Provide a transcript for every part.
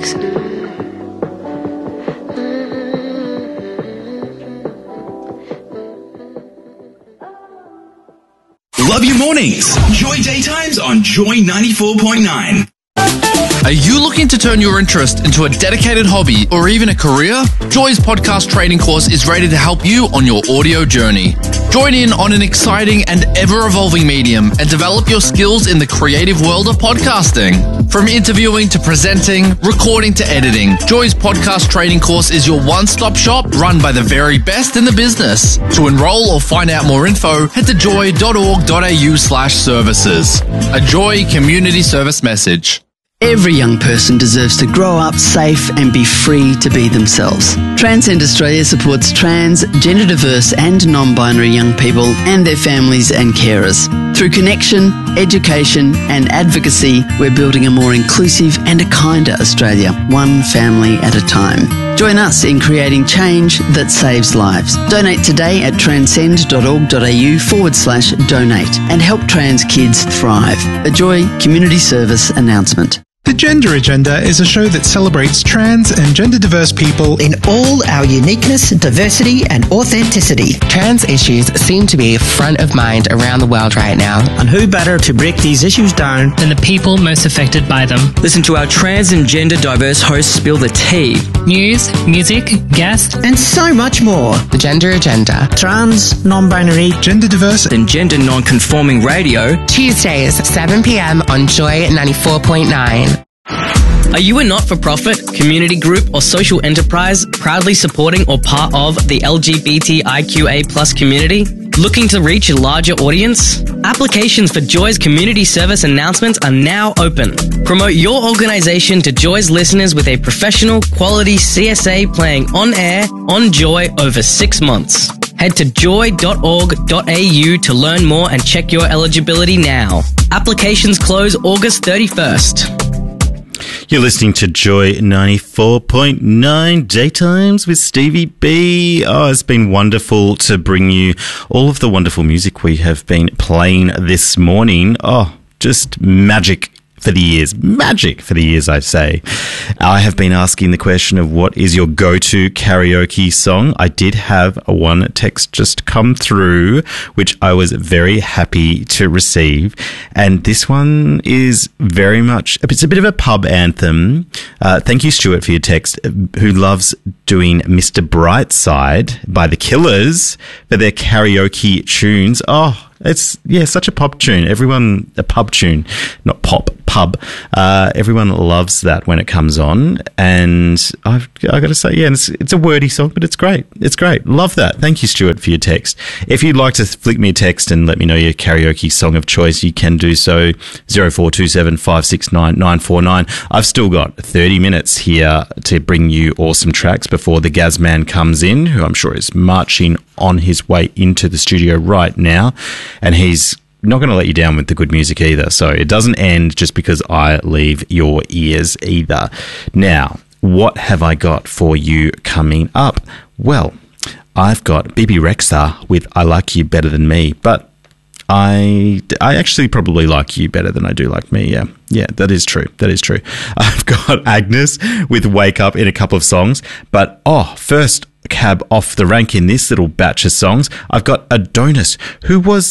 mornings. Love your mornings. Joy Daytimes on Joy 94.9. Are you looking to turn your interest into a dedicated hobby or even a career? Joy's podcast training course is ready to help you on your audio journey. Join in on an exciting and ever-evolving medium and develop your skills in the creative world of podcasting. From interviewing to presenting, recording to editing, Joy's podcast training course is your one-stop shop run by the very best in the business. To enroll or find out more info, head to joy.org.au/services. A Joy community service message. Every young person deserves to grow up safe and be free to be themselves. Transcend Australia supports trans, gender diverse and non-binary young people and their families and carers. Through connection, education and advocacy, we're building a more inclusive and a kinder Australia, one family at a time. Join us in creating change that saves lives. Donate today at transcend.org.au/donate and help trans kids thrive. A Joy community service announcement. The Gender Agenda is a show that celebrates trans and gender-diverse people in all our uniqueness, diversity and authenticity. Trans issues seem to be front of mind around the world right now. And who better to break these issues down than the people most affected by them? Listen to our trans and gender-diverse hosts spill the tea. News, music, guests, and so much more. The Gender Agenda. Trans, non-binary, gender-diverse and gender non-conforming radio. Tuesdays, 7 p.m. on Joy 94.9. Are you a not-for-profit, community group or social enterprise proudly supporting or part of the LGBTIQA+ community? Looking to reach a larger audience? Applications for Joy's community service announcements are now open. Promote your organisation to Joy's listeners with a professional, quality CSA playing on air, on Joy over 6 months. Head to joy.org.au to learn more and check your eligibility now. Applications close August 31st. You're listening to Joy 94.9 Daytimes with Stevie B. Oh, it's been wonderful to bring you all of the wonderful music we have been playing this morning. Oh, just magic for the ears. Magic for the ears, I say. I have been asking the question of what is your go-to karaoke song. I did have one text just come through, which I was very happy to receive. And this one is very much, it's a bit of a pub anthem. Thank you, Stuart, for your text, who loves doing Mr. Brightside by The Killers for their karaoke tunes. Oh, it's, yeah, such a pop tune. Everyone, a pub tune, not pop, pub. Everyone loves that when it comes on. And I've got to say, yeah, it's a wordy song, but it's great. It's great. Love that. Thank you, Stuart, for your text. If you'd like to flick me a text and let me know your karaoke song of choice, you can do so. 0427 569 949. I've still got 30 minutes here to bring you awesome tracks before the Gazman comes in, who I'm sure is marching on his way into the studio right now. And he's not going to let you down with the good music either. So it doesn't end just because I leave your ears either. Now, what have I got for you coming up? Well, I've got Bibi Rexha with I Like You Better Than Me, but I actually probably like you better than I do like me. Yeah, that is true. I've got Agnes with Wake Up in a couple of songs, but first cab off the rank in this little batch of songs, I've got Adonis, who was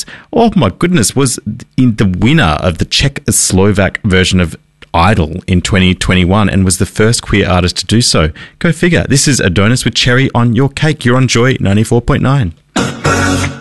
in the winner of the Czech-Slovak version of Idol in 2021 and was the first queer artist to do so. Go figure. This is Adonis with Cherry on Your Cake. You're on Joy 94.9.